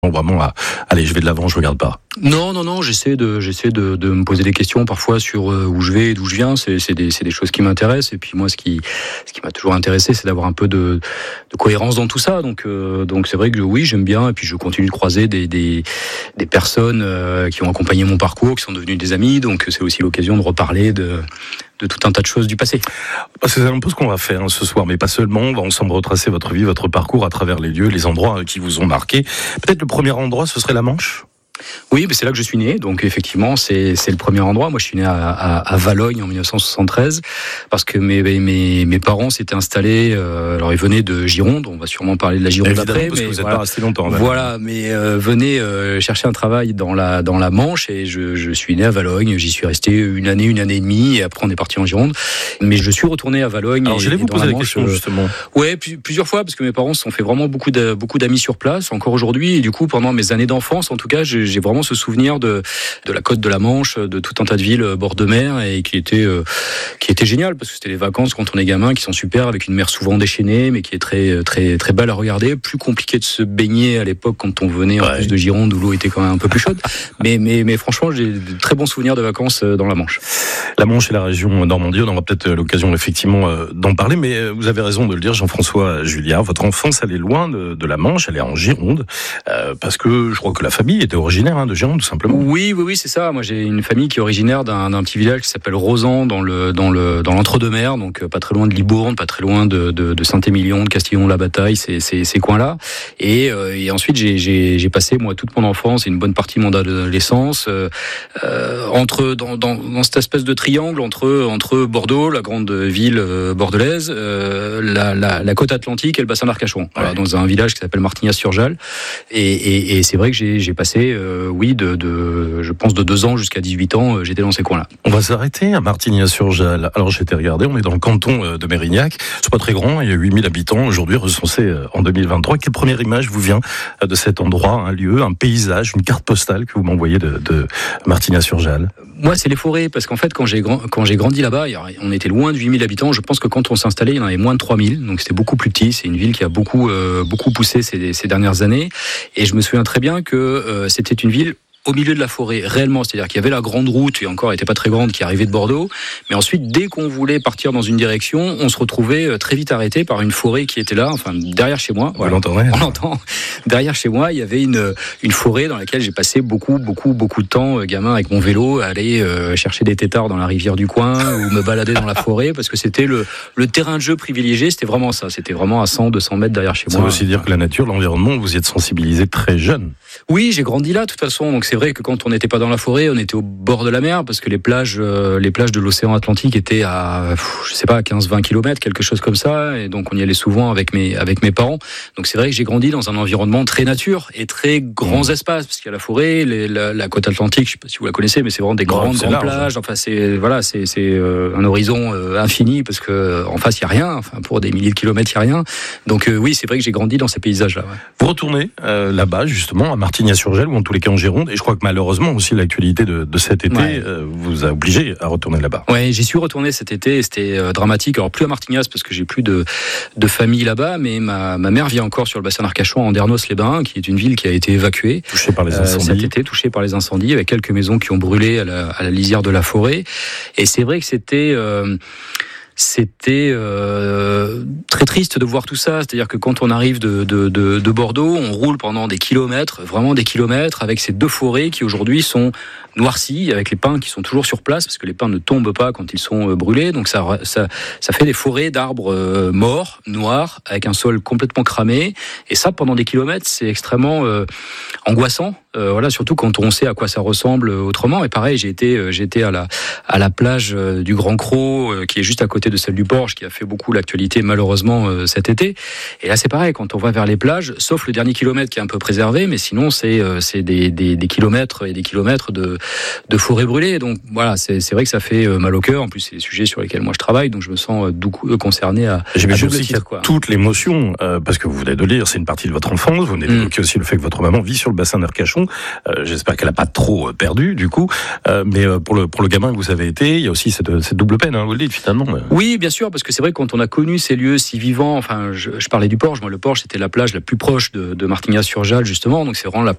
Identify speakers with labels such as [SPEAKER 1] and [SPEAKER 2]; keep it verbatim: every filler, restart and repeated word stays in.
[SPEAKER 1] Vraiment, à, allez, je vais de l'avant, je regarde pas.
[SPEAKER 2] Non, non, non, j'essaie de, j'essaie de, de me poser des questions parfois sur euh, où je vais, d'où je viens. C'est, c'est des, c'est des choses qui m'intéressent. Et puis moi, ce qui, ce qui m'a toujours intéressé, c'est d'avoir un peu de, de cohérence dans tout ça. Donc, euh, donc c'est vrai que oui, j'aime bien. Et puis je continue de croiser des, des, des personnes euh, qui ont accompagné mon parcours, qui sont devenues des amis. Donc c'est aussi l'occasion de reparler de, de tout un tas de choses du passé.
[SPEAKER 1] C'est un peu ce qu'on va faire hein, ce soir, mais pas seulement. On va ensemble retracer votre vie, votre parcours à travers les lieux, les endroits qui vous ont marqué. Peut-être le premier endroit, ce serait la Manche ?
[SPEAKER 2] Oui, mais c'est là que je suis né, donc effectivement, c'est c'est le premier endroit. Moi, je suis né à, à, à Valognes en dix-neuf cent soixante-treize, parce que mes mes mes parents s'étaient installés. Euh, alors, ils venaient de Gironde. On va sûrement parler de la Gironde
[SPEAKER 1] Évidemment,
[SPEAKER 2] après,
[SPEAKER 1] parce
[SPEAKER 2] mais
[SPEAKER 1] que vous n'êtes
[SPEAKER 2] voilà.
[SPEAKER 1] pas resté longtemps.
[SPEAKER 2] Voilà, mais euh, venaient euh, chercher un travail dans la dans la Manche, et je je suis né à Valognes. J'y suis resté une année, une année et demie, et après on est parti en Gironde. Mais je suis retourné à Valognes.
[SPEAKER 1] Alors, j'allais vous poser la, la question
[SPEAKER 2] Manche,
[SPEAKER 1] justement.
[SPEAKER 2] Ouais, plusieurs fois, parce que mes parents se sont fait vraiment beaucoup de, beaucoup d'amis sur place, encore aujourd'hui. Et du coup, pendant mes années d'enfance, en tout cas, j'ai, j'ai vraiment ce souvenir de, de la côte de la Manche, de tout un tas de villes bord de mer, et qui était, euh, qui était génial, parce que c'était les vacances quand on est gamin, qui sont super, avec une mer souvent déchaînée, mais qui est très, très, très belle à regarder. Plus compliqué de se baigner à l'époque quand on venait en ouais. plus de Gironde, où l'eau était quand même un peu plus chaude. mais, mais, mais franchement, j'ai de très bons souvenirs de vacances dans la Manche.
[SPEAKER 1] La Manche et la région Normandie, on aura peut-être l'occasion effectivement d'en parler, mais vous avez raison de le dire, Jean-François Julliard, votre enfance, elle est loin de, de la Manche, elle est en Gironde, euh, parce que je crois que la famille était originaire hein, de Gironde, tout simplement.
[SPEAKER 2] Oui, oui, oui, c'est ça. Moi, j'ai une famille qui est originaire d'un, d'un petit village qui s'appelle Rosan, dans le, dans le, dans l'entre-deux-mers, donc pas très loin de Libourne, pas très loin de, de, de Saint-Émilion, de Castillon-la-Bataille, c'est, c'est, ces coins-là. Et, euh, et ensuite, j'ai, j'ai, j'ai passé moi toute mon enfance et une bonne partie de mon adolescence euh, euh, entre dans, dans, dans cette espèce de triangle entre entre Bordeaux, la grande ville euh, bordelaise, euh, la, la, la côte atlantique et le bassin d'Arcachon. Voilà, ouais. Dans un village qui s'appelle Martignas-sur-Jalles. Et, et, et c'est vrai que j'ai, j'ai passé, euh, oui, de, de, je pense de deux ans jusqu'à dix-huit ans, euh, j'étais dans ces coins-là.
[SPEAKER 1] On va s'arrêter à Martignas-sur-Jalles. Alors j'ai été regarder, on est dans le canton de Mérignac. C'est pas très grand, il y a huit mille habitants aujourd'hui recensés en deux mille vingt-trois. Quelle première image vous vient de cet endroit, un lieu, un paysage, une carte postale que vous m'envoyez de, de Martignas-sur-Jalles?
[SPEAKER 2] Moi, c'est les forêts, parce qu'en fait, quand j'ai, grand, quand j'ai grandi là-bas, on était loin de huit mille habitants. Je pense que quand on s'installait, il y en avait moins de trois mille. Donc, c'était beaucoup plus petit. C'est une ville qui a beaucoup, euh, beaucoup poussé ces, ces dernières années. Et je me souviens très bien que euh, c'était une ville au milieu de la forêt, réellement. C'est-à-dire qu'il y avait la grande route, et encore, elle n'était pas très grande, qui arrivait de Bordeaux. Mais ensuite, dès qu'on voulait partir dans une direction, on se retrouvait très vite arrêté par une forêt qui était là, enfin, derrière chez moi.
[SPEAKER 1] Voilà. Vous l'entendez ?
[SPEAKER 2] On l'entend. Derrière chez moi, il y avait une, une forêt dans laquelle j'ai passé beaucoup, beaucoup, beaucoup de temps, euh, gamin, avec mon vélo, à aller euh, chercher des têtards dans la rivière du coin, ou me balader dans la forêt, parce que c'était le, le terrain de jeu privilégié, c'était vraiment ça. C'était vraiment à cent, deux cents mètres derrière chez
[SPEAKER 1] ça
[SPEAKER 2] moi.
[SPEAKER 1] Ça veut aussi dire que la nature, l'environnement, vous y êtes sensibilisé très jeune.
[SPEAKER 2] Oui, j'ai grandi là, de toute façon. Donc c'est vrai que quand on n'était pas dans la forêt, on était au bord de la mer, parce que les plages, euh, les plages de l'océan Atlantique étaient à, je sais pas, quinze vingt kilomètres, quelque chose comme ça. Et donc on y allait souvent avec mes, avec mes parents. Donc c'est vrai que j'ai grandi dans un environnement très nature et très grands mmh. espaces, parce qu'il y a la forêt, les, la, la côte Atlantique, je sais pas si vous la connaissez, mais c'est vraiment des
[SPEAKER 1] non,
[SPEAKER 2] grandes, grandes
[SPEAKER 1] large,
[SPEAKER 2] plages.
[SPEAKER 1] hein.
[SPEAKER 2] Enfin c'est, voilà, c'est, c'est euh, un horizon euh, infini, parce que en face il y a rien. Enfin pour des milliers de kilomètres il y a rien. Donc euh, oui, c'est vrai que j'ai grandi dans ces paysages-là. Ouais.
[SPEAKER 1] Vous retournez euh, là-bas justement à Martignas-sur-Jalles, ou en tous les cas en Gironde, et je crois que malheureusement aussi l'actualité de, de cet été ouais. euh, vous a obligé à retourner là-bas.
[SPEAKER 2] Ouais, j'y suis retourné cet été, et c'était euh, dramatique. Alors plus à Martignas, parce que j'ai plus de, de famille là-bas, mais ma, ma mère vit encore sur le bassin d'Arcachon, à Andernos-les-Bains, qui est une ville qui a été évacuée.
[SPEAKER 1] Touchée par les incendies.
[SPEAKER 2] Euh, cet été, touchée par les incendies, avec quelques maisons qui ont brûlé à la, à la lisière de la forêt. Et c'est vrai que c'était... Euh, C'était euh, très triste de voir tout ça. C'est-à-dire que quand on arrive de, de, de, de Bordeaux, on roule pendant des kilomètres, vraiment des kilomètres, avec ces deux forêts qui aujourd'hui sont noircies, avec les pins qui sont toujours sur place, parce que les pins ne tombent pas quand ils sont brûlés. Donc ça, ça, ça fait des forêts d'arbres euh, morts, noirs, avec un sol complètement cramé. Et ça, pendant des kilomètres, c'est extrêmement euh, angoissant. Euh, voilà, surtout quand on sait à quoi ça ressemble autrement. Et pareil, j'ai été, euh, j'ai été à la, à la plage euh, du Grand Cros, euh, qui est juste à côté de celle du Porche, qui a fait beaucoup l'actualité malheureusement euh, cet été. Et là, c'est pareil, quand on va vers les plages, sauf le dernier kilomètre qui est un peu préservé, mais sinon c'est, euh, c'est des, des, des kilomètres et des kilomètres de, de forêt brûlée. Donc voilà, c'est, c'est vrai que ça fait euh, mal au cœur. En plus, c'est des sujets sur lesquels moi je travaille, donc je me sens euh, beaucoup concerné à.
[SPEAKER 1] J'imagine aussi qu'il y a quoi. Toute l'émotion, euh, parce que vous venez de le dire, c'est une partie de votre enfance. Vous venez d'évoquer mmh. aussi le fait que votre maman vit sur le bassin d'Arcachon. Euh, j'espère qu'elle n'a pas trop perdu, du coup. Euh, mais pour le pour le gamin que vous avez été, il y a aussi cette, cette double peine, hein, vous le dites finalement.
[SPEAKER 2] Oui, bien sûr, parce que c'est vrai que quand on a connu ces lieux si vivants, enfin, je, je parlais du Porche. Moi, le Porche, c'était la plage la plus proche de, de Martignas-sur-Jalles, justement. Donc c'est vraiment la